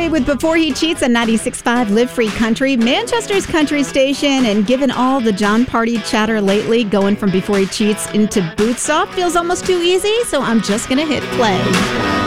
with Before He Cheats on 96.5 Live Free Country, Manchester's country station. And given all the John Party chatter lately, going from Before He Cheats into Boots Off feels almost too easy, so I'm just going to hit play.